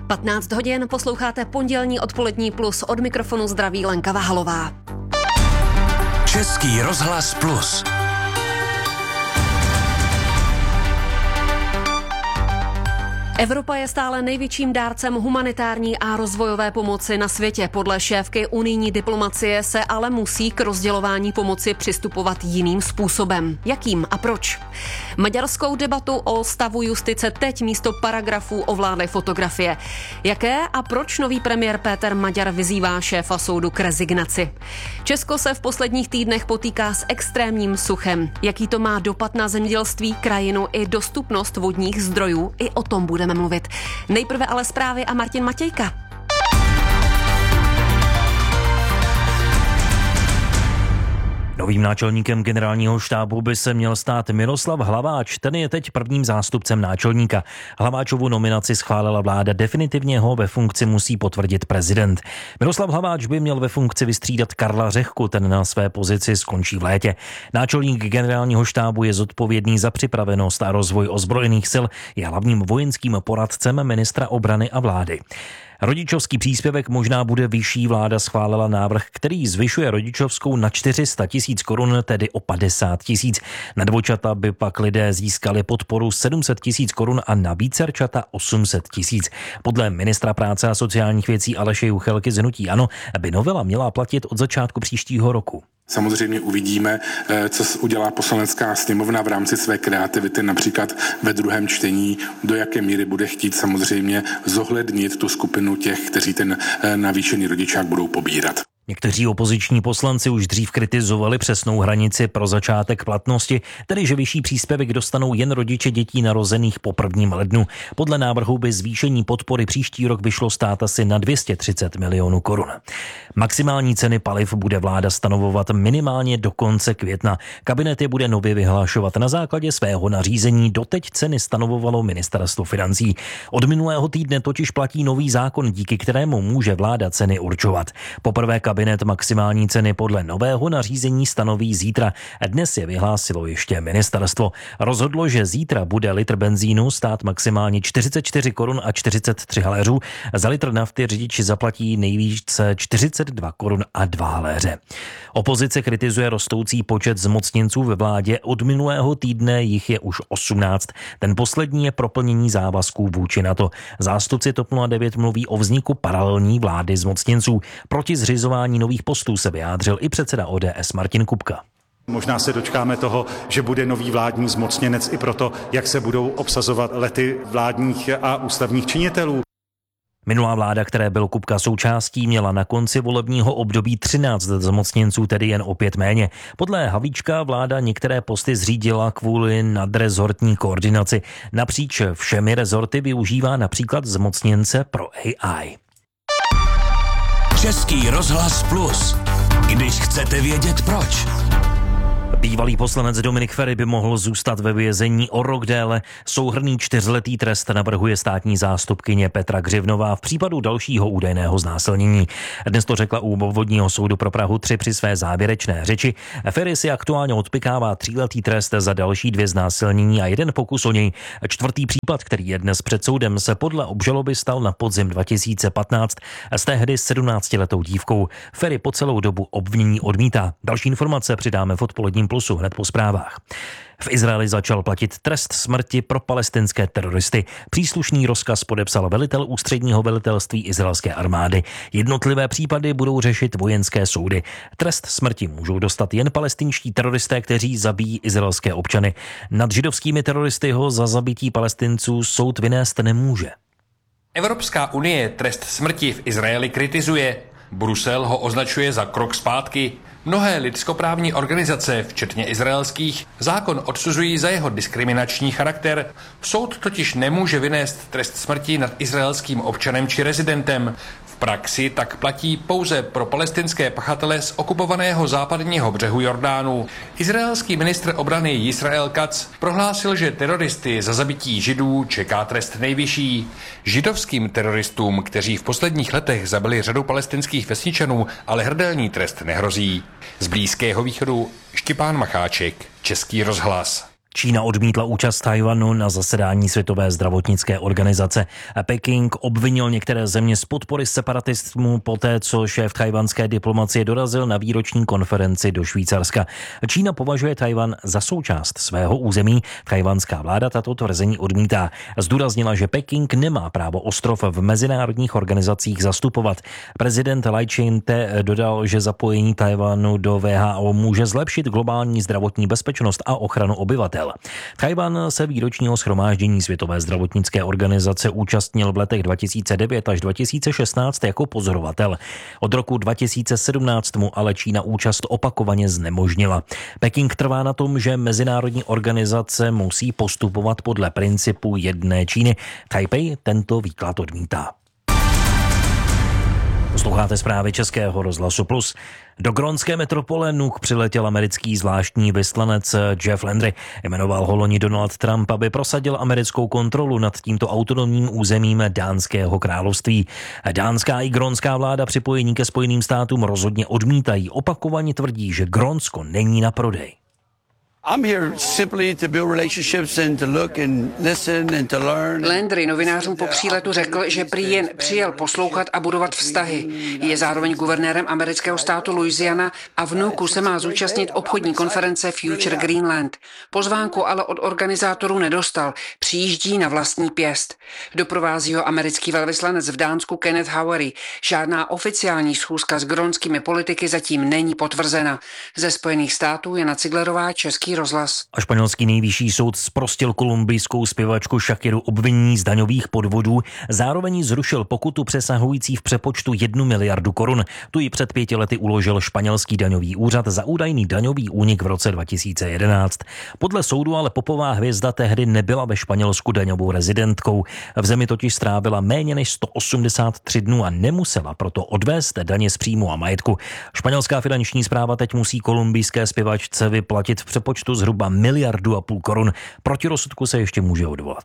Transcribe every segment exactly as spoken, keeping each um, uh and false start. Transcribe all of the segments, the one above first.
patnáct hodin, posloucháte pondělní odpolední plus, od mikrofonu zdraví Lenka Vahalová. Český rozhlas plus. Evropa je stále největším dárcem humanitární a rozvojové pomoci na světě. Podle šéfky unijní diplomacie se ale musí k rozdělování pomoci přistupovat jiným způsobem. Jakým a proč? Maďarskou debatu o stavu justice teď místo paragrafů ovládly fotografie. Jaké a proč nový premiér Péter Maďar vyzývá šéfa soudu k rezignaci? Česko se v posledních týdnech potýká s extrémním suchem. Jaký to má dopad na zemědělství, krajinu i dostupnost vodních zdrojů? I o tom budeme mluvit. Nejprve ale zprávy a Martin Matějka. Novým náčelníkem generálního štábu by se měl stát Miroslav Hlaváč, ten je teď prvním zástupcem náčelníka. Hlaváčovu nominaci schválila vláda, definitivně ho ve funkci musí potvrdit prezident. Miroslav Hlaváč by měl ve funkci vystřídat Karla Řehku, ten na své pozici skončí v létě. Náčelník generálního štábu je zodpovědný za připravenost a rozvoj ozbrojených sil, je hlavním vojenským poradcem ministra obrany a vlády. Rodičovský příspěvek možná bude vyšší, vláda schválila návrh, který zvyšuje rodičovskou na čtyři sta tisíc korun, tedy o padesát tisíc. Na dvojčata by pak lidé získali podporu sedm set tisíc korun a na vícerčata osm set tisíc. Podle ministra práce a sociálních věcí Aleše Juchelky z hnutí ANO by novela měla platit od začátku příštího roku. Samozřejmě uvidíme, co udělá poslanecká sněmovna v rámci své kreativity, například ve druhém čtení, do jaké míry bude chtít samozřejmě zohlednit tu skupinu těch, kteří ten navýšený rodičák budou pobírat. Někteří opoziční poslanci už dřív kritizovali přesnou hranici pro začátek platnosti, tedy že vyšší příspěvek dostanou jen rodiče dětí narozených po prvním lednu. Podle návrhu by zvýšení podpory příští rok vyšlo stát asi na dvě stě třicet milionů korun. Maximální ceny paliv bude vláda stanovovat minimálně do konce května. Kabinet je bude nově vyhlášovat na základě svého nařízení. Doteď ceny stanovovalo ministerstvo financí. Od minulého týdne totiž platí nový zákon, díky kterému může vláda ceny určovat. Poprvé kabinet maximální ceny podle nového nařízení stanoví zítra. Dnes je vyhlásilo ještě ministerstvo. Rozhodlo, že zítra bude litr benzínu stát maximálně čtyřicet čtyři korun a čtyřicet tři haléřů. Za litr nafty řidiči zaplatí nejvíce čtyřicet dva korun a dva haléře. Opozice kritizuje rostoucí počet zmocněnců ve vládě. Od minulého týdne jich je už osmnáct. Ten poslední je pro plnění závazků vůči NATO. Zástupci TOP nula devět mluví o vzniku paralelní vlády zmocněnců. Proti zřizování nových postů se vyjádřil i předseda O D S Martin Kupka. Možná se dočkáme toho, že bude nový vládní zmocněnec i proto, jak se budou obsazovat lety vládních a ústavních činitelů. Minulá vláda, které byl Kupka součástí, měla na konci volebního období třináct zmocněnců, tedy jen o pět méně. Podle Havlíčka vláda některé posty zřídila kvůli nadrezortní koordinaci. Napříč všemi rezorty využívá například zmocněnce pro A I. Český rozhlas plus. Když chcete vědět proč. Bývalý poslanec Dominik Feri by mohl zůstat ve vězení o rok déle. Souhrnný čtyřletý trest navrhuje státní zástupkyně Petra Křivnová v případu dalšího údajného znásilnění. Dnes to řekla u obvodního soudu pro Prahu tři při své závěrečné řeči. Feri si aktuálně odpykává tříletý trest za další dvě znásilnění a jeden pokus o něj. Čtvrtý případ, který je dnes před soudem, se podle obžaloby stal na podzim dva tisíce patnáct s tehdy sedmnáctiletou dívkou. Feri po celou dobu obvinění odmítá. Další informace přidáme v odpoledním plusu hned po zprávách. V Izraeli začal platit trest smrti pro palestinské teroristy. Příslušný rozkaz podepsal velitel ústředního velitelství izraelské armády. Jednotlivé případy budou řešit vojenské soudy. Trest smrti můžou dostat jen palestinští teroristé, kteří zabíjí izraelské občany. Nad židovskými teroristy ho za zabití Palestinců soud vynést nemůže. Evropská unie trest smrti v Izraeli kritizuje. Brusel ho označuje za krok zpátky. Mnohé lidskoprávní organizace, včetně izraelských, zákon odsuzují za jeho diskriminační charakter. Soud totiž nemůže vynést trest smrti nad izraelským občanem či rezidentem. V praxi tak platí pouze pro palestinské pachatele z okupovaného západního břehu Jordánu. Izraelský ministr obrany Yisrael Katz prohlásil, že teroristy za zabití židů čeká trest nejvyšší. Židovským teroristům, kteří v posledních letech zabili řadu palestinských vesničanů, ale hrdelní trest nehrozí. Z Blízkého východu Štěpán Macháček, Český rozhlas. Čína odmítla účast Tchaj-wanu na zasedání Světové zdravotnické organizace. Peking obvinil některé země z podpory separatismu poté, co šéf tchajwanské diplomacie dorazil na výroční konferenci do Švýcarska. Čína považuje Tchaj-wan za součást svého území. Tchajwanská vláda tato tvrzení odmítá. Zdůraznila, že Peking nemá právo ostrov v mezinárodních organizacích zastupovat. Prezident Lai Ching-te dodal, že zapojení Tchaj-wanu do W H O může zlepšit globální zdravotní bezpečnost a ochranu obyvatel. Tchaj-wan se výročního shromáždění Světové zdravotnické organizace účastnil v letech dva tisíce devět až dva tisíce šestnáct jako pozorovatel. Od roku dva tisíce sedmnáct mu ale Čína účast opakovaně znemožnila. Peking trvá na tom, že mezinárodní organizace musí postupovat podle principu jedné Číny. Taipei tento výklad odmítá. Posloucháte zprávy Českého rozhlasu Plus. Do grónské metropole Nuuk přiletěl americký zvláštní vyslanec Jeff Landry. Jmenoval ho loni Donald Trump, aby prosadil americkou kontrolu nad tímto autonomním územím Dánského království. Dánská i grónská vláda připojení ke Spojeným státům rozhodně odmítají. Opakovaně tvrdí, že Grónsko není na prodej. Landry novinářům po příletu řekl, že prý jen přijel poslouchat a budovat vztahy. Je zároveň guvernérem amerického státu Louisiana a v Nuuku se má zúčastnit obchodní konference Future Greenland. Pozvánku ale od organizátorů nedostal. Přijíždí na vlastní pěst. Doprovází ho americký velvyslanec v Dánsku Kenneth Howery. Žádná oficiální schůzka s grónskými politiky zatím není potvrzena. Ze Spojených států je na Ciglerová, Český rozhlas. A španělský nejvyšší soud zprostil kolumbijskou zpěvačku Shakiru obvinění z daňových podvodů, zároveň zrušil pokutu přesahující v přepočtu jednu miliardu korun. Tu ji před pěti lety uložil španělský daňový úřad za údajný daňový únik v roce dva tisíce jedenáct. Podle soudu ale popová hvězda tehdy nebyla ve Španělsku daňovou rezidentkou. V zemi totiž strávila méně než sto osmdesát tři dnů a nemusela proto odvést daně z příjmu a majetku. Španělská finanční správa teď musí kolumbijské zpěvačce vyplatit v přepočtu zhruba miliardu a půl korun. Proti rozsudku se ještě může odvolat.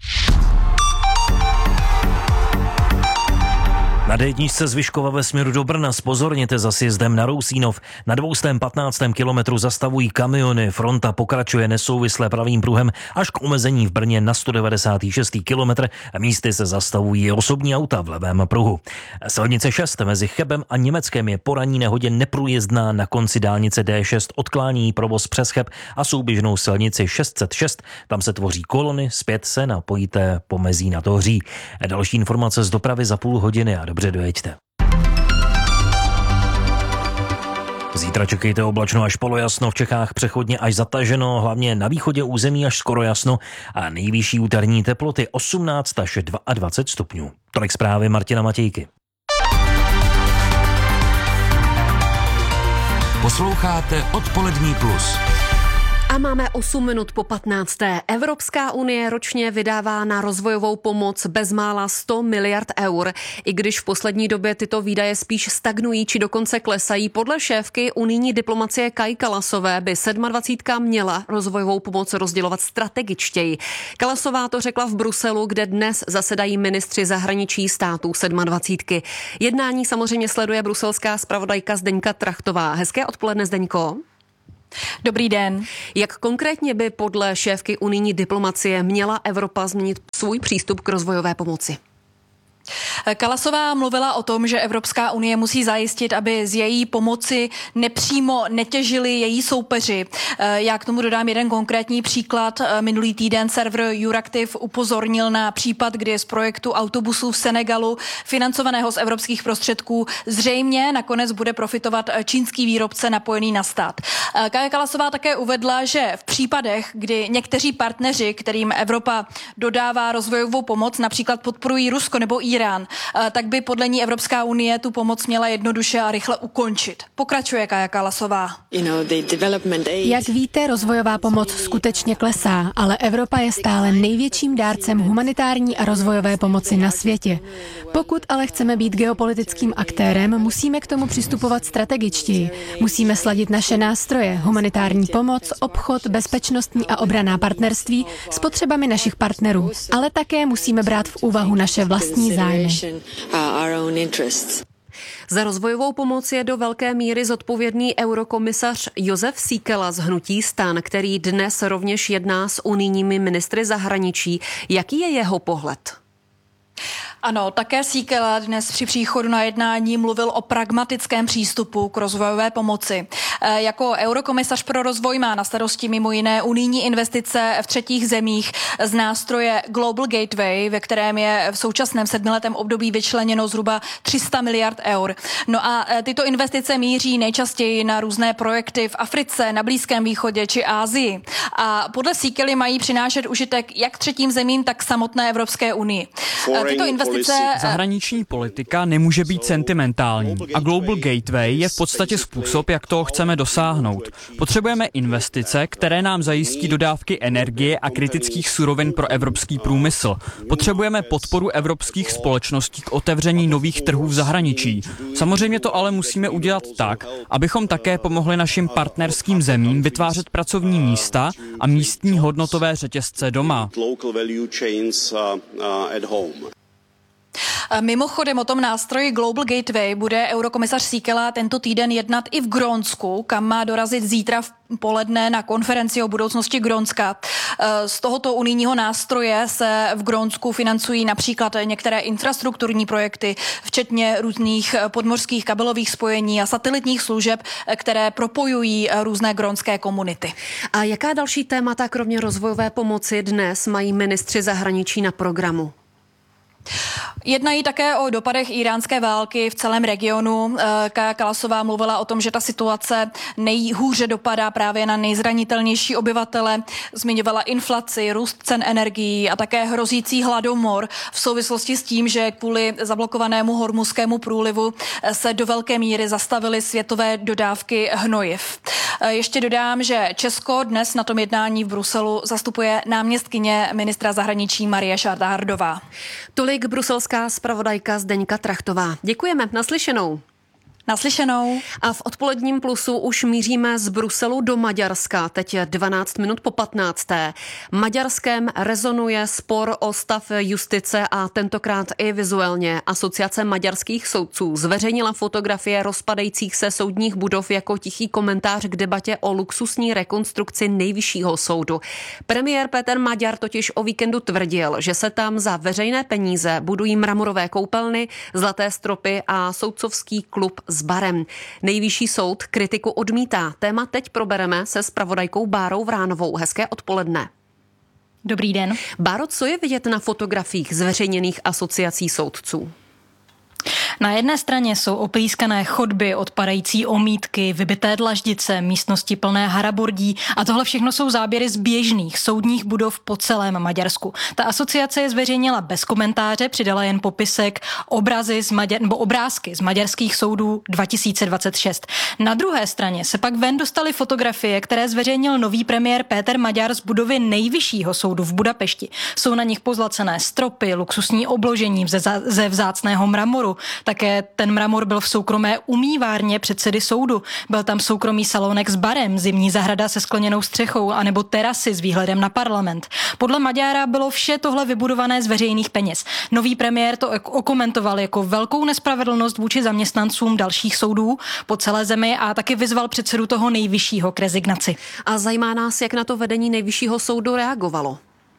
Na dé jedničce z Vyškova ve směru do Brna zpozorněte za sjezdem na Rousínov. Na dvoustém patnáctém kilometru zastavují kamiony. Fronta pokračuje nesouvisle pravým pruhem až k omezení v Brně na sto devadesátý šestý kilometr. Místy se zastavují osobní auta v levém pruhu. Silnice šest mezi Chebem a Německem je po ranní nehodě neprůjezdná. Na konci dálnice dé šest odklání provoz přes Cheb a souběžnou silnici šest set šest. Tam se tvoří kolony, zpět se napojité pomezí na Tohří. Další informace z dopravy za půl hodiny a dobře dojeďte. Zítra čekejte oblačno až polojasno, v Čechách přechodně až zataženo, hlavně na východě území až skoro jasno a nejvyšší úterní teploty osmnáct až dvacet dva stupňů. Tolik zprávy Martina Matějky. Posloucháte Odpolední plus. A máme osm minut po patnácté. Evropská unie ročně vydává na rozvojovou pomoc bezmála sto miliard eur. I když v poslední době tyto výdaje spíš stagnují či dokonce klesají, podle šéfky unijní diplomacie Kaji Kallasové by sedmadvacítka měla rozvojovou pomoc rozdělovat strategičtěji. Kallasová to řekla v Bruselu, kde dnes zasedají ministři zahraničí států sedmadvacítky. Jednání samozřejmě sleduje bruselská zpravodajka Zdeňka Trachtová. Hezké odpoledne, Zdeňko. Dobrý den. Jak konkrétně by podle šéfky unijní diplomacie měla Evropa změnit svůj přístup k rozvojové pomoci? Kallasová mluvila o tom, že Evropská unie musí zajistit, aby z její pomoci nepřímo netěžili její soupeři. Já k tomu dodám jeden konkrétní příklad. Minulý týden server Euractiv upozornil na případ, kdy z projektu autobusů v Senegalu, financovaného z evropských prostředků, zřejmě nakonec bude profitovat čínský výrobce napojený na stát. Kaja Kallasová také uvedla, že v případech, kdy někteří partneři, kterým Evropa dodává rozvojovou pomoc, například podporují Rusko nebo Irán, tak by podle ní Evropská unie tu pomoc měla jednoduše a rychle ukončit. Pokračuje Kaja Kallasová. Jak víte, rozvojová pomoc skutečně klesá, ale Evropa je stále největším dárcem humanitární a rozvojové pomoci na světě. Pokud ale chceme být geopolitickým aktérem, musíme k tomu přistupovat strategičtěji. Musíme sladit naše nástroje, humanitární pomoc, obchod, bezpečnostní a obranná partnerství s potřebami našich partnerů, ale také musíme brát v úvahu naše vlastní zájmy. Za rozvojovou pomoc je do velké míry zodpovědný eurokomisař Jozef Síkela z hnutí STAN, který dnes rovněž jedná s unijními ministry zahraničí. Jaký je jeho pohled? Ano, také Síkela dnes při příchodu na jednání mluvil o pragmatickém přístupu k rozvojové pomoci. E, jako eurokomisař pro rozvoj má na starosti mimo jiné unijní investice v třetích zemích z nástroje Global Gateway, ve kterém je v současném sedmiletém období vyčleněno zhruba tři sta miliard eur. No a tyto investice míří nejčastěji na různé projekty v Africe, na Blízkém východě či Asii. A podle Síkely mají přinášet užitek jak třetím zemím, tak samotné Evropské unii. E, tyto investice Zahraniční politika nemůže být sentimentální a Global Gateway je v podstatě způsob, jak toho chceme dosáhnout. Potřebujeme investice, které nám zajistí dodávky energie a kritických surovin pro evropský průmysl. Potřebujeme podporu evropských společností k otevření nových trhů v zahraničí. Samozřejmě to ale musíme udělat tak, abychom také pomohli našim partnerským zemím vytvářet pracovní místa a místní hodnotové řetězce doma. Mimochodem o tom nástroji Global Gateway bude eurokomisař Síkela tento týden jednat i v Grónsku, kam má dorazit zítra v poledne na konferenci o budoucnosti Grónska. Z tohoto unijního nástroje se v Grónsku financují například některé infrastrukturní projekty, včetně různých podmořských kabelových spojení a satelitních služeb, které propojují různé grónské komunity. A jaká další témata kromě rozvojové pomoci dnes mají ministři zahraničí na programu? Jednají také o dopadech íránské války v celém regionu. Kaja Kallasová mluvila o tom, že ta situace nejhůře dopadá právě na nejzranitelnější obyvatele. Zmiňovala inflaci, růst cen energií a také hrozící hladomor v souvislosti s tím, že kvůli zablokovanému hormuzskému průlivu se do velké míry zastavily světové dodávky hnojiv. Ještě dodám, že Česko dnes na tom jednání v Bruselu zastupuje náměstkyně ministra zahraničí Marie Šardardová. Tolik bruselská zpravodajka Zdeňka Trachtová. Děkujeme, naslyšenou. Naslyšenou. A v odpoledním plusu už míříme z Bruselu do Maďarska. Teď je dvanáct minut po patnácté. Maďarskem rezonuje spor o stav justice a tentokrát i vizuálně. Asociace maďarských soudců zveřejnila fotografie rozpadajících se soudních budov jako tichý komentář k debatě o luxusní rekonstrukci Nejvyššího soudu. Premiér Péter Maďar totiž o víkendu tvrdil, že se tam za veřejné peníze budují mramorové koupelny, zlaté stropy a soudcovský klub s barem. Nejvyšší soud kritiku odmítá. Téma teď probereme se zpravodajkou Bárou Vránovou. Hezké odpoledne. Dobrý den. Báro, co je vidět na fotografiích zveřejněných asociací soudců? Na jedné straně jsou oplískané chodby, odpadající omítky, vybité dlaždice, místnosti plné harabordí a tohle všechno jsou záběry z běžných soudních budov po celém Maďarsku. Ta asociace je zveřejnila bez komentáře, přidala jen popisek, obrazy z Maďar, nebo obrázky z maďarských soudů dva tisíce dvacet šest. Na druhé straně se pak ven dostaly fotografie, které zveřejnil nový premiér Péter Maďar z budovy Nejvyššího soudu v Budapešti. Jsou na nich pozlacené stropy, luxusní obložení ze vzácného mramoru. Také ten mramor byl v soukromé umývárně předsedy soudu. Byl tam soukromý salonek s barem, zimní zahrada se skleněnou střechou anebo terasy s výhledem na parlament. Podle Maďara bylo vše tohle vybudované z veřejných peněz. Nový premiér to okomentoval jako velkou nespravedlnost vůči zaměstnancům dalších soudů po celé zemi a taky vyzval předsedu toho nejvyššího k rezignaci. A zajímá nás, jak na to vedení Nejvyššího soudu reagovalo.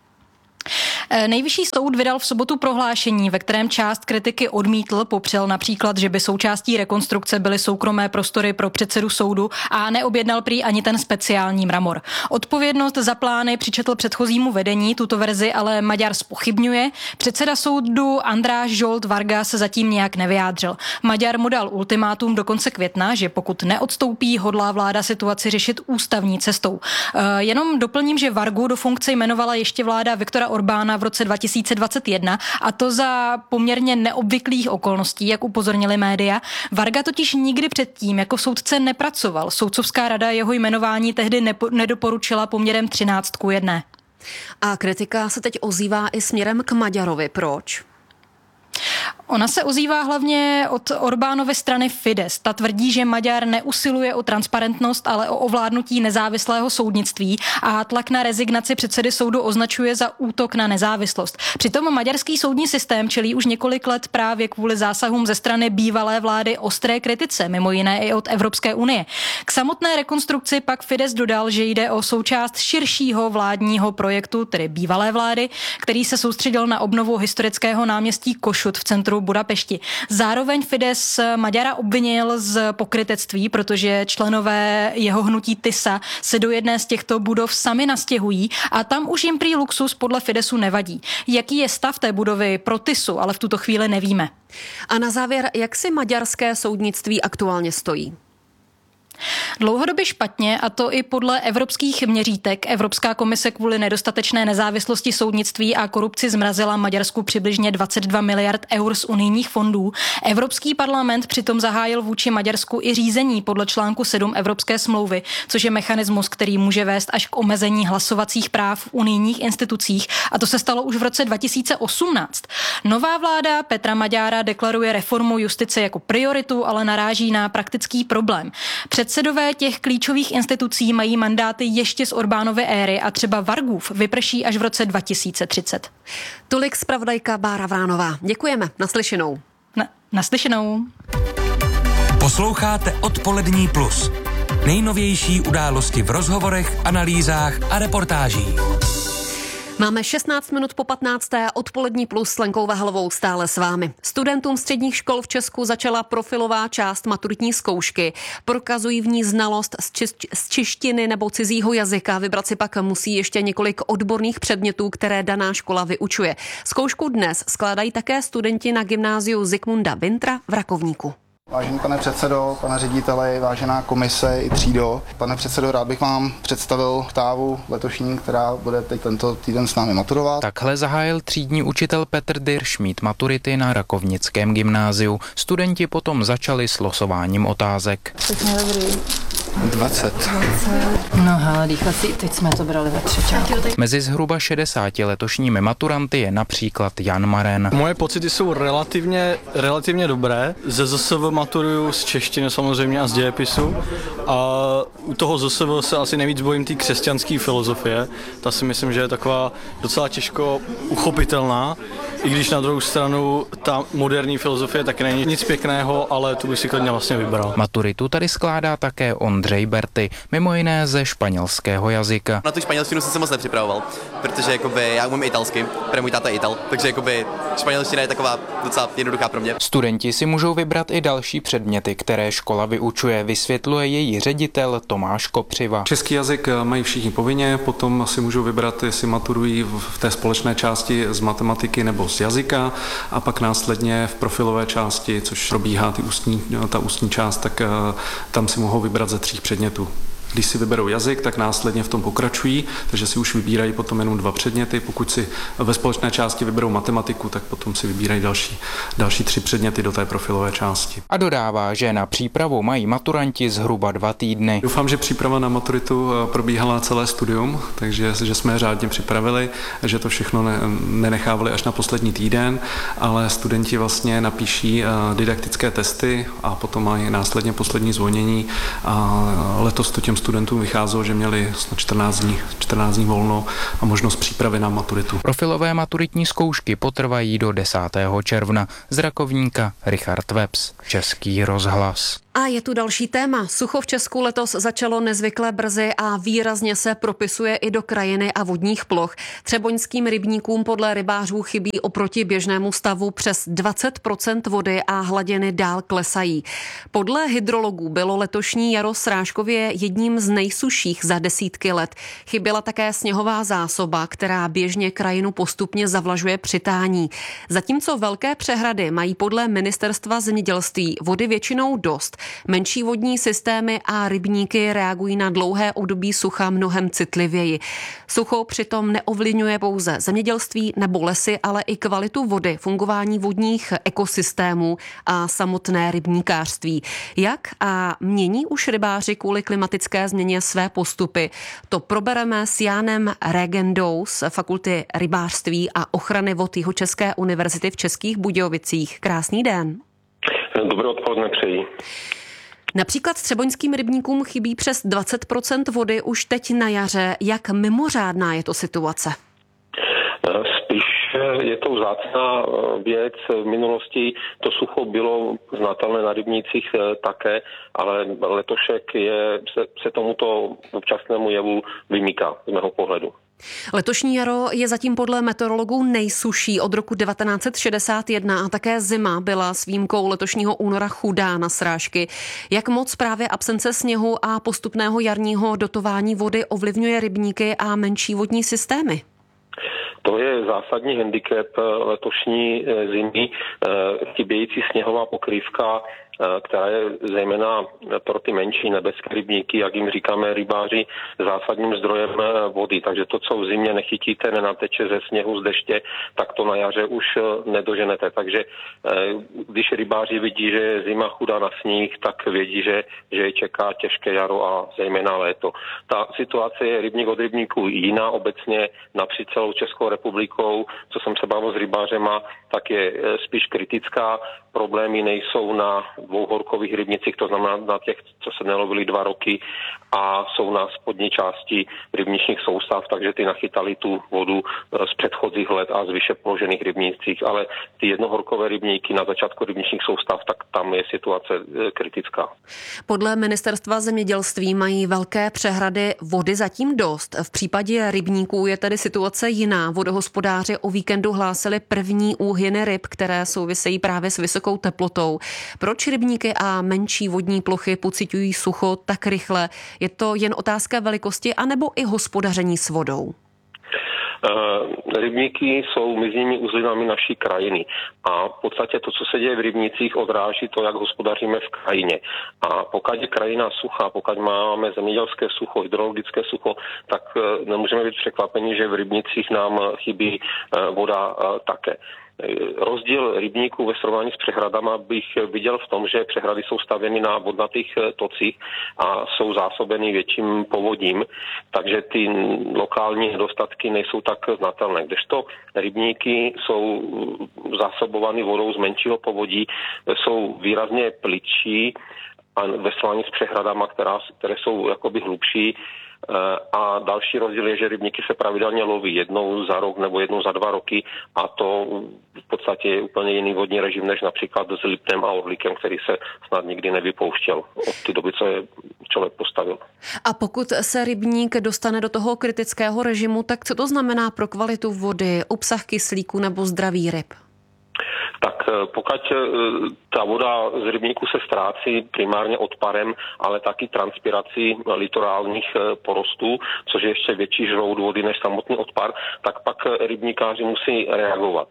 Nejvyšší soud vydal v sobotu prohlášení, ve kterém část kritiky odmítl, popřel například, že by součástí rekonstrukce byly soukromé prostory pro předsedu soudu a neobjednal prý ani ten speciální mramor. Odpovědnost za plány přičetl předchozímu vedení, tuto verzi ale Maďar zpochybňuje. Předseda soudu András Zsolt Varga se zatím nějak nevyjádřil. Maďar mu dal ultimátum do konce května, že pokud neodstoupí, hodlá vláda situaci řešit ústavní cestou. E, jenom doplním, že Vargu do funkce jmenovala ještě vláda Viktora Orbána v roce dva tisíce dvacet jedna a to za poměrně neobvyklých okolností, jak upozornili média. Varga totiž nikdy předtím jako soudce nepracoval. Soudcovská rada jeho jmenování tehdy nepo, nedoporučila poměrem třináct ku jedné. A kritika se teď ozývá i směrem k Maďarovi. Proč? Ona se ozývá hlavně od Orbánovy strany Fidesz. Ta tvrdí, že Maďar neusiluje o transparentnost, ale o ovládnutí nezávislého soudnictví a tlak na rezignaci předsedy soudu označuje za útok na nezávislost. Přitom maďarský soudní systém čelí už několik let právě kvůli zásahům ze strany bývalé vlády ostré kritice, mimo jiné i od Evropské unie. K samotné rekonstrukci pak Fidesz dodal, že jde o součást širšího vládního projektu, tedy bývalé vlády, který se soustředil na obnovu historického náměstí Kossuth v centru Budapešti. Zároveň Fidesz Maďara obvinil z pokrytectví, protože členové jeho hnutí TISA se do jedné z těchto budov sami nastěhují a tam už jim prý luxus podle Fideszu nevadí. Jaký je stav té budovy pro TISu, ale v tuto chvíli nevíme. A na závěr, jak si maďarské soudnictví aktuálně stojí? Dlouhodobě špatně, a to i podle evropských měřítek. Evropská komise kvůli nedostatečné nezávislosti soudnictví a korupci zmrazila Maďarsku přibližně dvacet dva miliard eur z unijních fondů. Evropský parlament přitom zahájil vůči Maďarsku i řízení podle článku sedm Evropské smlouvy, což je mechanismus, který může vést až k omezení hlasovacích práv v unijních institucích, a to se stalo už v roce dva tisíce osmnáct. Nová vláda Petra Maďára deklaruje reformu justice jako prioritu, ale naráží na praktický problém. Předsedové těch klíčových institucí mají mandáty ještě z Orbánovy éry a třeba Vargův vyprší až v roce dva tisíce třicet. Tolik zpravodajka Bára Vránová. Děkujeme. Naslyšenou. Na, naslyšenou. Posloucháte Odpolední plus. Nejnovější události v rozhovorech, analýzách a reportážích. Máme šestnáct minut po patnácté. Odpolední plus s Lenkou Vahlovou stále s vámi. Studentům středních škol v Česku začala profilová část maturitní zkoušky. Prokazují v ní znalost z, či- z češtiny nebo cizího jazyka. Vybrat si pak musí ještě několik odborných předmětů, které daná škola vyučuje. Zkoušku dnes skládají také studenti na gymnáziu Zikmunda Wintra v Rakovníku. Vážený pane předsedo, pane řediteli, vážená komise i třído. Pane předsedo, rád bych vám představil oktávu letošní, která bude teď tento týden s námi maturovat. Takhle zahájil třídní učitel Petr Dyrš mít maturity na Rakovnickém gymnáziu. Studenti potom začali s losováním otázek. dvacet. dvacet. No hele, dýchací, teď jsme to brali ve třečáku. Mezi zhruba šedesáti letošními maturanty je například Jan Maren. Moje pocity jsou relativně, relativně dobré. Ze Z S V maturuju z češtiny samozřejmě a z dějepisu. A u toho Z S V se asi nejvíc bojím té křesťanské filozofie. Ta si myslím, že je taková docela těžko uchopitelná. I když na druhou stranu ta moderní filozofie taky není nic pěkného, ale tu bych si klidně vlastně vybral. Maturitu tady skládá také Ondřej Berty, mimo jiné ze španělského jazyka. Na tu španělštinu jsem se moc nepřipravoval, protože jakoby, já umím italsky, protože můj táta je Ital, takže jakoby, španělština je taková docela jednoduchá pro mě. Studenti si můžou vybrat i další předměty, které škola vyučuje, vysvětluje její ředitel Tomáš Kopřiva. Český jazyk mají všichni povinně, potom si můžou vybrat, jestli maturují v té společné části z matematiky nebo z jazyka, a pak následně v profilové části, což probíhá ty ústní, ta ústní část, tak tam si mohou vybrat ze tří předmětů. Když si vyberou jazyk, tak následně v tom pokračují, takže si už vybírají potom jenom dva předměty. Pokud si ve společné části vyberou matematiku, tak potom si vybírají další, další tři předměty do té profilové části. A dodává, že na přípravu mají maturanti zhruba dva týdny. Doufám, že příprava na maturitu probíhala celé studium, takže že jsme je řádně připravili, že to všechno ne, nenechávali až na poslední týden, ale studenti vlastně napíší didaktické testy a potom mají následně poslední zvonění, a letos to těm studentům vycházelo, že měli čtrnáct dní, čtrnáct dní volno a možnost přípravy na maturitu. Profilové maturitní zkoušky potrvají do desátého června. Z Rakovníka Richard Webs, Český rozhlas. A je tu další téma. Sucho v Česku letos začalo nezvykle brzy a výrazně se propisuje i do krajiny a vodních ploch. Třeboňským rybníkům podle rybářů chybí oproti běžnému stavu přes dvacet procent vody a hladiny dál klesají. Podle hydrologů bylo letošní jaro srážkově jedním z nejsušších za desítky let. Chyběla také sněhová zásoba, která běžně krajinu postupně zavlažuje při tání. Zatímco velké přehrady mají podle ministerstva zemědělství vody většinou dost, menší vodní systémy a rybníky reagují na dlouhé období sucha mnohem citlivěji. Sucho přitom neovlivňuje pouze zemědělství nebo lesy, ale i kvalitu vody, fungování vodních ekosystémů a samotné rybníkářství. Jak a mění už rybáři kvůli klimatické klimatické změně své postupy. To probereme s Jánem Regendou z Fakulty rybářství a ochrany vod Jihočeské univerzity v Českých Budějovicích. Krásný den. Dobré odpoledne přeji. Například třeboňským rybníkům chybí přes dvacet procent vody už teď na jaře. Jak mimořádná je to situace? Spíš je to vzácná věc. V minulosti to sucho bylo znatelné na rybnících také, ale letošek je, se, se tomuto občasnému jevu vymýká z mého pohledu. Letošní jaro je zatím podle meteorologů nejsušší od roku devatenáct set šedesát jedna a také zima byla s výjimkou letošního února chudá na srážky. Jak moc právě absence sněhu a postupného jarního dotování vody ovlivňuje rybníky a menší vodní systémy? To je zásadní handicap letošní zimy, chybějící sněhová pokrývka, která je zejména pro ty menší nebeské rybníky, jak jim říkáme rybáři, zásadním zdrojem vody. Takže to, co v zimě nechytíte, nenateče ze sněhu, z deště, tak to na jaře už nedoženete. Takže když rybáři vidí, že je zima chudá na sníh, tak vědí, že, že je čeká těžké jaro a zejména léto. Ta situace je rybník od rybníku jiná obecně napříč celou Českou republikou. Co jsem se bavil s rybářema, tak je spíš kritická. Problémy nejsou na dvouhorkových rybnicích, to znamená na těch, co se nelovili dva roky a jsou na spodní části rybničních soustav, takže ty nachytali tu vodu z předchozích let a z vyše položených rybnících, ale ty jednohorkové rybníky na začátku rybničních soustav, tak tam je situace kritická. Podle ministerstva zemědělství mají velké přehrady vody zatím dost. V případě rybníků je tedy situace jiná. Vodohospodáři o víkendu hlásili první úhyny ryb, které souvisejí právě s vysokou teplotou. Proč rybníky a menší vodní plochy pociťují sucho tak rychle? Je to jen otázka velikosti anebo i hospodaření s vodou? Rybníky jsou mizními uzlinami naší krajiny a v podstatě to, co se děje v rybnících, odráží to, jak hospodaříme v krajině. A pokud je krajina suchá, pokud máme zemědělské sucho, hydrologické sucho, tak nemůžeme být překvapeni, že v rybnících nám chybí voda také. Rozdíl rybníků ve srovnání s přehradama bych viděl v tom, že přehrady jsou stavěny na vodnatých tocích a jsou zásobeny větším povodím, takže ty lokální nedostatky nejsou tak znatelné. Kdežto rybníky jsou zásobovány vodou z menšího povodí, jsou výrazně plitší a ve srovnání s přehradama, která, které jsou jakoby hlubší. A další rozdíl je, že rybníky se pravidelně loví jednou za rok nebo jednou za dva roky a to v podstatě je úplně jiný vodní režim než například s Lipnem a Orlíkem, který se snad nikdy nevypouštěl od té doby, co je člověk postavil. A pokud se rybník dostane do toho kritického režimu, tak co to znamená pro kvalitu vody, obsah kyslíku nebo zdraví ryb? Tak pokud ta voda z rybníku se ztrácí primárně odparem, ale taky transpirací litorálních porostů, což je ještě větší žrout vody než samotný odpar, tak pak rybníkáři musí reagovat.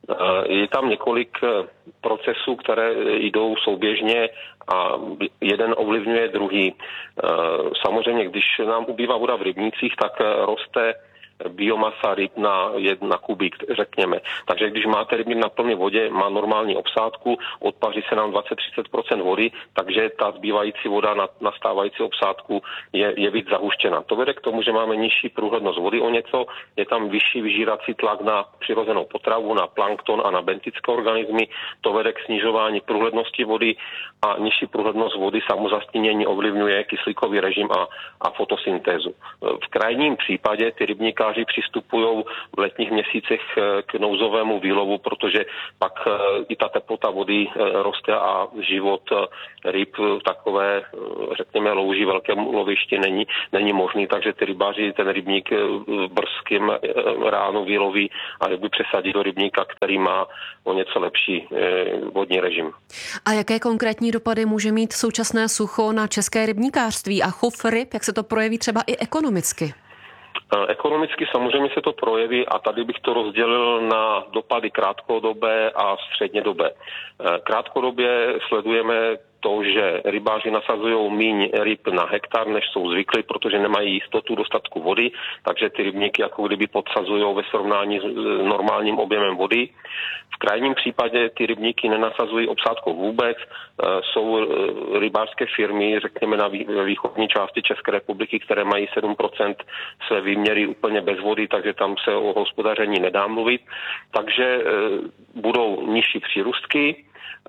Je tam několik procesů, které jdou souběžně a jeden ovlivňuje druhý. Samozřejmě, když nám ubývá voda v rybnících, tak roste biomasa ryb na jedna kubík, řekněme. Takže když máte rybník na plné vodě, má normální obsádku, odpaří se nám dvacet až třicet procent vody, takže ta zbývající voda na, na stávající obsádku je, je víc zahuštěna. To vede k tomu, že máme nižší průhlednost vody o něco, je tam vyšší vyžírací tlak na přirozenou potravu, na plankton a na benthické organismy, to vede k snižování průhlednosti vody a nižší průhlednost vody samozastínění ovlivňuje kyslíkový režim a, a fotosyntézu. V krajním případě ty rybníky přistupují v letních měsících k nouzovému výlovu, protože pak i ta teplota vody roste a život ryb v takové, řekněme, louži, velkém lovišti není, není možný, takže ty rybáři ten rybník brzkým ráno výloví a ryby přesadí do rybníka, který má o něco lepší vodní režim. A jaké konkrétní dopady může mít současné sucho na české rybníkářství a chov ryb, jak se to projeví třeba i ekonomicky? Ekonomicky samozřejmě se to projeví a tady bych to rozdělil na dopady krátkodobé a střednědobé. Krátkodobě sledujeme to, že rybáři nasazují míň ryb na hektar, než jsou zvyklí, protože nemají jistotu dostatku vody, takže ty rybníky jako kdyby podsazují ve srovnání s normálním objemem vody. V krajním případě ty rybníky nenasazují obsádkou vůbec. Jsou rybářské firmy, řekněme na východní části České republiky, které mají sedm procent své výměry úplně bez vody, takže tam se o hospodaření nedá mluvit. Takže budou nižší přírůstky,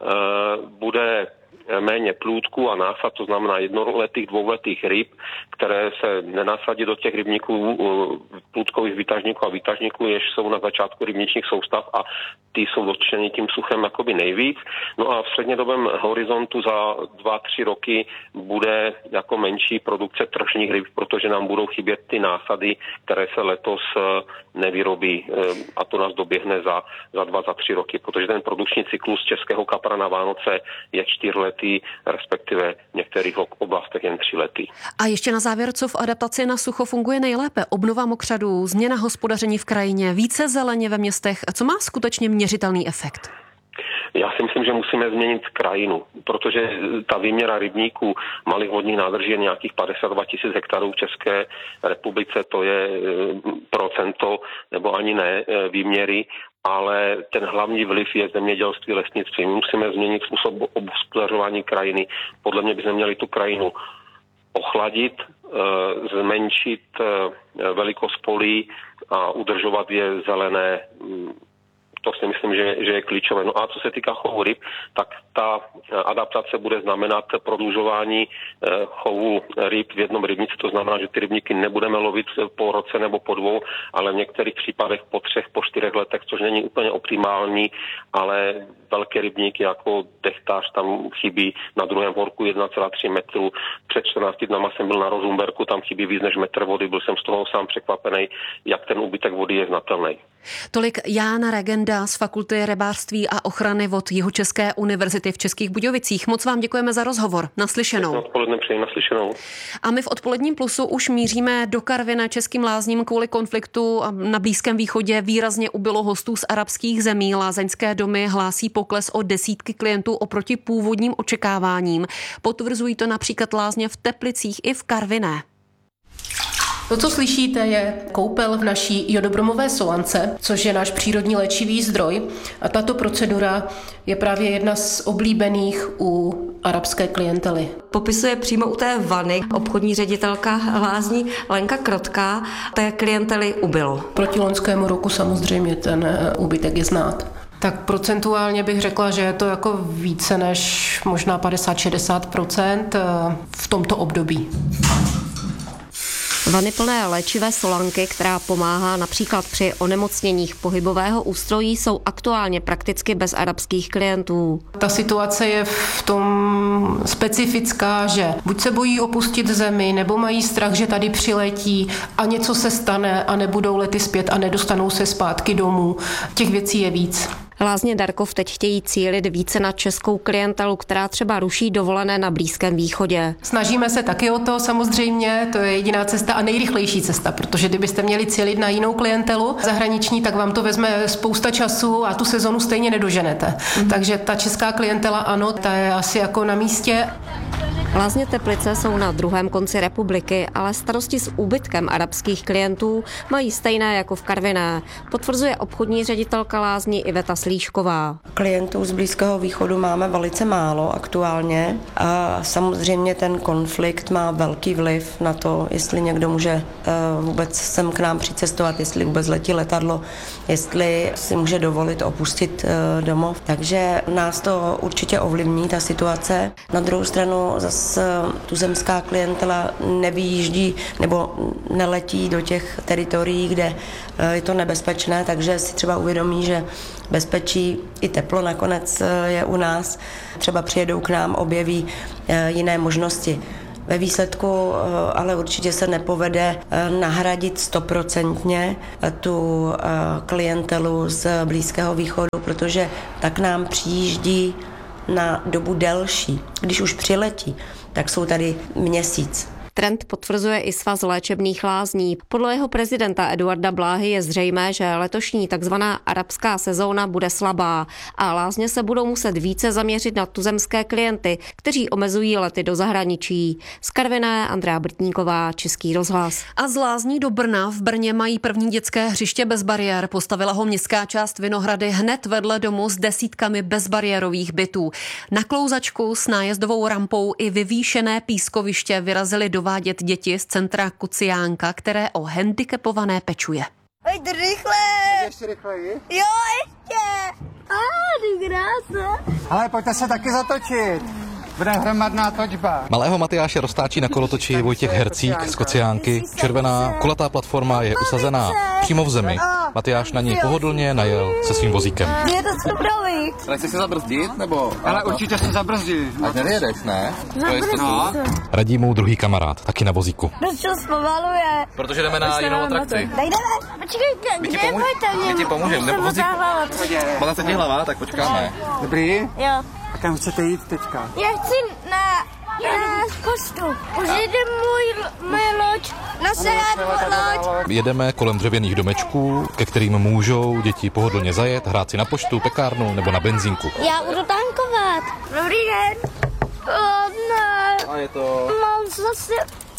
bude méně plůdku a násad, to znamená jednoletých, dvouletých ryb, které se nenasadí do těch rybníků, plůdkových výtažníků a výtažníků, jež jsou na začátku rybničních soustav a ty jsou dotčeny tím suchem jakoby nejvíc. No a v střednědobém horizontu za dva, tři roky bude jako menší produkce tržních ryb, protože nám budou chybět ty násady, které se letos nevyrobí a to nás doběhne za, za dva, za tři roky, protože ten produkční cyklus českého kapra na Vánoce je čtyřletý, respektive v některých oblastech jen tříletý. A ještě na závěr, co v adaptaci na sucho funguje nejlépe? Obnova mokřadů, změna hospodaření v krajině, více zeleně ve městech. Co má skutečně měřitelný efekt? Já si myslím, že musíme změnit krajinu, protože ta výměra rybníků malých vodních nádrží je nějakých padesát dva tisíc hektarů v České republice, to je procento, nebo ani ne výměry, ale ten hlavní vliv je zemědělství, lesnictví. My musíme změnit způsob obhospodařování krajiny. Podle mě bychom měli tu krajinu ochladit, zmenšit velikost polí a udržovat je zelené. To si myslím, že, že je klíčové. No a co se týká chovu ryb, tak ta adaptace bude znamenat prodlužování chovu ryb v jednom rybníci. To znamená, že ty rybníky nebudeme lovit po roce nebo po dvou, ale v některých případech po třech, po čtyřech letech, což není úplně optimální, ale velké rybníky jako Dechtář tam chybí na druhém horku jedna celá tři metru. Před čtrnácti dnama jsem byl na Rozumberku, tam chybí víc než metr vody. Byl jsem z toho sám překvapený, jak ten úbytek vody je znatelný. Tolik Jan Regenda z Fakulty rybářství a ochrany vod Jihočeské univerzity v Českých Budějovicích. Moc vám děkujeme za rozhovor. Naslyšenou. Odpoledne přeji naslyšenou. A my v Odpoledním plusu už míříme do Karviné českým lázním kvůli konfliktu. Na Blízkém východě výrazně ubylo hostů z arabských zemí. Lázeňské domy hlásí pokles o desítky klientů oproti původním očekáváním. Potvrzují to například lázně v Teplicích i v Karviné. To, co slyšíte, je koupel v naší jodobromové solance, což je náš přírodní léčivý zdroj. A tato procedura je právě jedna z oblíbených u arabské klientely. Popisuje přímo u té vany obchodní ředitelka lázní Lenka Krotka, té klientely ubylo. Proti loňskému roku samozřejmě ten úbytek je znát. Tak procentuálně bych řekla, že je to jako více než možná padesát až šedesát procent v tomto období. Vany plné léčivé solanky, která pomáhá například při onemocněních pohybového ústrojí, jsou aktuálně prakticky bez arabských klientů. Ta situace je v tom specifická, že buď se bojí opustit zemi, nebo mají strach, že tady přiletí a něco se stane a nebudou lety zpět a nedostanou se zpátky domů. Těch věcí je víc. Lázně Darkov teď chtějí cílit více na českou klientelu, která třeba ruší dovolené na Blízkém východě. Snažíme se taky o to samozřejmě, to je jediná cesta a nejrychlejší cesta, protože kdybyste měli cílit na jinou klientelu zahraniční, tak vám to vezme spousta času a tu sezonu stejně nedoženete. Mm. Takže ta česká klientela, ano, ta je asi jako na místě. Lázně Teplice jsou na druhém konci republiky, ale starosti s úbytkem arabských klientů mají stejné jako v Karviné, potvrzuje obchodní ředitelka lázní Iveta Slíšková. Klientů z Blízkého východu máme velice málo aktuálně a samozřejmě ten konflikt má velký vliv na to, jestli někdo může vůbec sem k nám přicestovat, jestli vůbec letí letadlo, jestli si může dovolit opustit domov. Takže nás to určitě ovlivní, ta situace. Na druhou stranu zase tuzemská klientela nevyjíždí nebo neletí do těch teritorií, kde je to nebezpečné, takže si třeba uvědomí, že bezpečí i teplo nakonec je u nás. Třeba přijedou k nám, objeví jiné možnosti. Ve výsledku ale určitě se nepovede nahradit stoprocentně tu klientelu z Blízkého východu, protože tak nám přijíždí na dobu delší. Když už přiletí, tak jsou tady měsíc. Trend potvrzuje i Svaz léčebných lázní. Podle jeho prezidenta Eduarda Bláhy je zřejmé, že letošní takzvaná arabská sezóna bude slabá a lázně se budou muset více zaměřit na tuzemské klienty, kteří omezují lety do zahraničí. Z Karviné Andrea Brtníková, Český rozhlas. A z lázní do Brna. V Brně mají první dětské hřiště bez bariér. Postavila ho městská část Vinohrady hned vedle domu s desítkami bezbariérových bytů. Na klouzačku s nájezdovou rampou i vyvýšené pískoviště vyrazili dovádět děti z centra Kuciánka, které o handicapované pečuje. Pojď rychle! Ještě rychleji? Jo, ještě! A, ty krása! Ale pojďte se taky zatočit. Bude hromadná točba. Malého Matyáše roztáčí na kolotoči Vojtěch Hercík z Kociánky. Červená kulatá platforma je usazená přímo v zemi. Matyáš na ní pohodlně najel se svým vozíkem. Je to superový. Nechceš se zabrzdit, nebo? Ale určitě se zabrzdí. A nejedeš, ne? Zabrzdí se. Radí mu druhý kamarád, taky na vozíku. Dost čas pomaluje. Protože jdeme na jinou atrakci. Dej, jdeme. Počkej, kde pojďte? My ti pomůžeme, nebo vozík. Má se ti hlava, tak počkáme. Dobrý? Jo. A kam chcete jít teďka? Já chci na, na poštu. Už jde můj, můj loď. Na serádovou loď. Jedeme kolem dřevěných domečků, ke kterým můžou děti pohodlně zajet, hrát si na poštu, pekárnu nebo na benzínku. Já budu tankovat. Dobrý den. O, ne. A je to... Mám zase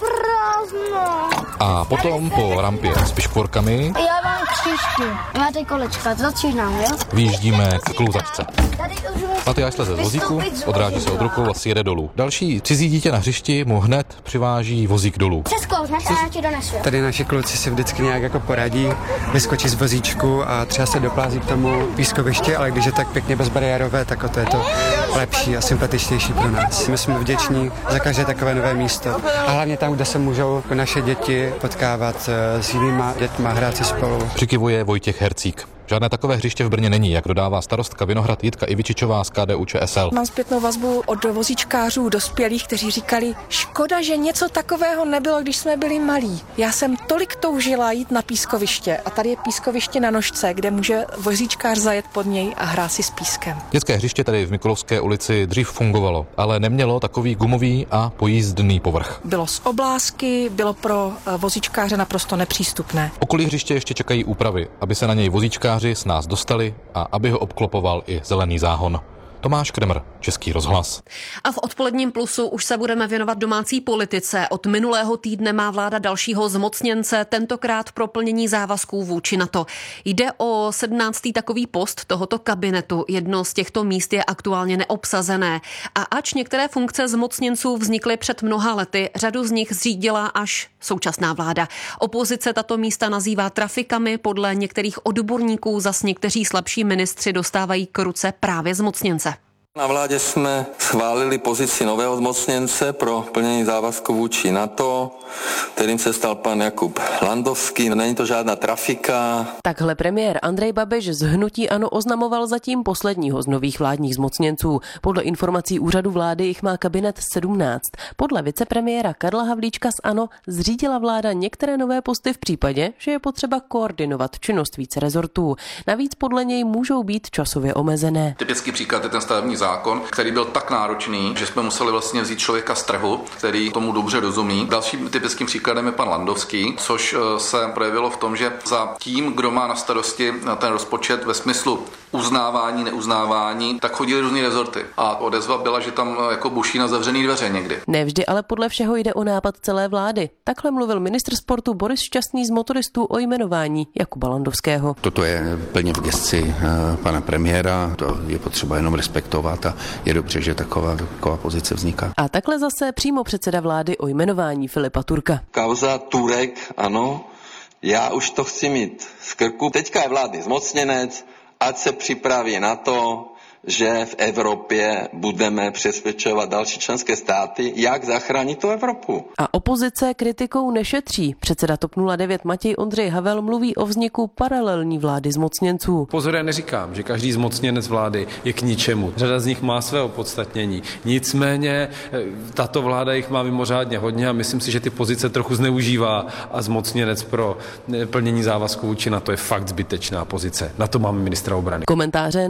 prázdno. A potom po rampě s piškvorkami Já mám křížky. Máte kolečka, začínám, jo? vyjíždíme k klouzačce. Tady už Matyáš sleze z vozíku, odráží se od rukou a si jede dolů. Další cizí dítě na hřišti mu hned přiváží vozík dolů. Přeskouš, hned a já ti donesu. Tady naši kluci si vždycky nějak jako poradí, vyskočí z vozíčku a třeba se doplází k tomu pískovišti, ale když je tak pěkně bezbariérové, tak o to je to lepší a sympatičtější pro nás. My jsme vděční za každé takové nové místo. A hlavně tam, kde se můžou naše děti potkávat s jinýma dětma, hrát si spolu. Přikivuje Vojtěch Hercík. Žádné takové hřiště v Brně není, jak dodává starostka Vinohrad Jitka Ivičičová z K D U Č S L. Mám zpětnou vazbu od vozíčkářů dospělých, kteří říkali, škoda, že něco takového nebylo, když jsme byli malí. Já jsem tolik toužila jít na pískoviště a tady je pískoviště na nožce, kde může vozíčkář zajet pod něj a hrát si s pískem. Dětské hřiště tady v Mikulovské ulici dřív fungovalo, ale nemělo takový gumový a pojízdný povrch. Bylo z oblásky, bylo pro vozíčkáře naprosto nepřístupné. Okolí hřiště ještě čekají úpravy, aby se na něj vozíčkáři s nás dostali a aby ho obklopoval i zelený záhon. Tomáš Kremr, Český rozhlas. A v odpoledním plusu už se budeme věnovat domácí politice. Od minulého týdne má vláda dalšího zmocněnce, tentokrát pro plnění závazků vůči NATO. Jde o sedmnáctý takový post tohoto kabinetu. Jedno z těchto míst je aktuálně neobsazené. A ač některé funkce zmocněnců vznikly před mnoha lety, řadu z nich zřídila až současná vláda. Opozice tato místa nazývá trafikami, podle některých odborníků zas někteří slabší ministři dostávají k ruce právě zmocněnce. Na vládě jsme schválili pozici nového zmocněnce pro plnění závazků vůči NATO, kterým se stal pan Jakub Landovský. Není to žádná trafika. Takhle premiér Andrej Babiš z hnutí ANO oznamoval zatím posledního z nových vládních zmocněnců. Podle informací úřadu vlády jich má kabinet sedmnáct. Podle vicepremiéra Karla Havlíčka z ANO zřídila vláda některé nové posty v případě, že je potřeba koordinovat činnost více rezortů. Navíc podle něj můžou být časově omezené. Typický příklad je ten stavební zákon, který byl tak náročný, že jsme museli vlastně vzít člověka z trhu, který tomu dobře rozumí. Dalším typickým příkladem je pan Landovský, což se projevilo v tom, že za tím, kdo má na starosti ten rozpočet ve smyslu uznávání, neuznávání, tak chodili různý rezorty. A odezva byla, že tam jako buší na zavřený dveře někdy. Nevždy, ale podle všeho jde o nápad celé vlády. Takhle mluvil ministr sportu Boris Šťastný z motoristů o jmenování Jakuba Landovského. Toto je plně v gesci pana premiéra, to je potřeba jenom respektovat a je dobře, že taková, taková pozice vzniká. A takhle zase přímo předseda vlády o jmenování Filipa Turka. Kauza Turek, ano, já už to chci mít z krku. Teďka je vládní zmocněnec, ať se připraví na to, že v Evropě budeme přesvědčovat další členské státy, jak zachránit tu Evropu. A opozice kritikou nešetří. Předseda TOP nula devět Matěj Ondřej Havel mluví o vzniku paralelní vlády zmocněnců. Pozor, já neříkám, že každý zmocněnec vlády je k ničemu. Řada z nich má své opodstatnění. Nicméně tato vláda jich má mimořádně hodně a myslím si, že ty pozice trochu zneužívá a zmocněnec pro plnění závazků vůči NATO je fakt zbytečná pozice. Na to máme ministra obrany. Komentáře